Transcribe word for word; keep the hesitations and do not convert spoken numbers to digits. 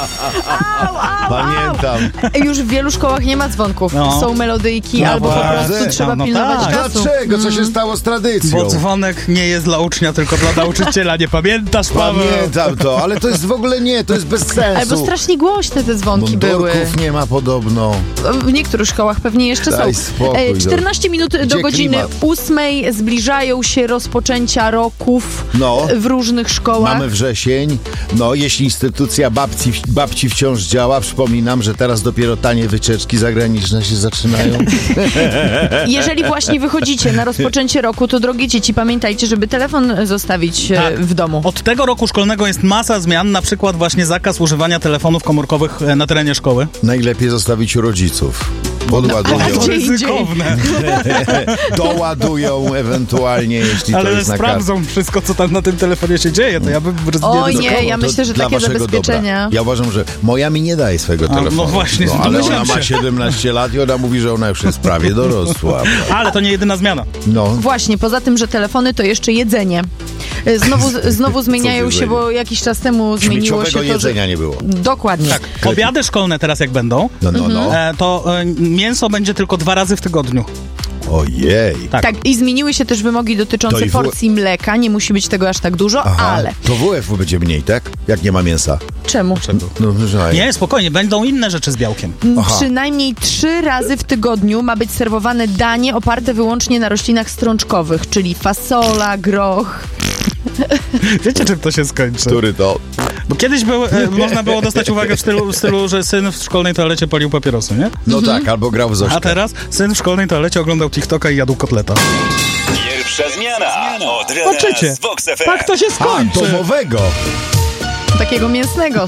Au, au, Pamiętam. au. Już w wielu szkołach nie ma dzwonków. No. Są melodyjki, No albo po właśnie. prostu trzeba No pilnować tak. czasu. Dlaczego? Co się stało z tradycją? Bo dzwonek nie jest dla ucznia, tylko dla nauczyciela. Nie pamiętasz, Paweł? Pamiętam to, ale to jest w ogóle nie, to jest bez sensu. Albo strasznie głośne te dzwonki były. Mundurków nie ma podobno. W niektórych szkołach pewnie jeszcze Daj są. spokój, E, czternaście minut do Gdzie godziny klimat? ósmej zbliżają się rozpoczęcia roków No. w różnych szkołach. Mamy wrzesień. No, jeśli instytucja babci, babci wciąż działa, przypominam, że teraz dopiero tanie wycieczki zagraniczne się zaczynają. Jeżeli właśnie wychodzicie na rozpoczęcie roku, to drogie dzieci, pamiętajcie, żeby telefon zostawić e, Tak. w domu. Od tego roku szkolnego jest masa zmian, na przykład właśnie zakaz używania telefonów komórkowych e, na terenie szkoły. Najlepiej zostawić u rodziców. Podładują, A gdzie indziej? Ryzykowne. doładują ewentualnie, jeśli to Ale jest nakaz. sprawdzą wszystko, co tam na tym telefonie się dzieje, to ja bym nie Oj, nie, ryzykował. ja To myślę, że dla takie waszego zabezpieczenia... dobra. Ja uważam, że moja mi nie daje swojego A, no telefonu. właśnie, ale domyślam ona ma się. siedemnaście lat i ona mówi, że ona już jest prawie dorosła. Ale to nie jedyna zmiana. No, Właśnie, poza tym, że telefony to jeszcze jedzenie. E, Znowu, znowu zmieniają Co się, jedzenie? bo jakiś czas temu zmieniło się śmieciowego to, że... jedzenia nie było. Dokładnie. Tak, obiady szkolne teraz jak będą, No, no, no. e, to e, mięso będzie tylko dwa razy w tygodniu. Ojej. Tak. Tak, i zmieniły się też wymogi dotyczące To i w- porcji mleka. Nie musi być tego aż tak dużo, Aha, ale... to W F będzie mniej, tak? Jak nie ma mięsa. Czemu? No, że... Nie, spokojnie, będą inne rzeczy z białkiem. Aha. Przynajmniej trzy razy w tygodniu ma być serwowane danie oparte wyłącznie na roślinach strączkowych, czyli fasola, groch. Wiecie, czym to się skończy? Który to? Bo kiedyś był, e, można było dostać uwagę w stylu, w stylu, że syn w szkolnej toalecie palił papierosy, nie? No tak, albo grał w Zośkę. A teraz syn w szkolnej toalecie oglądał TikToka i jadł kotleta. Pierwsza zmiana od rana Patrzycie, z Vox F M. tak to się A, skończy. domowego. Takiego mięsnego,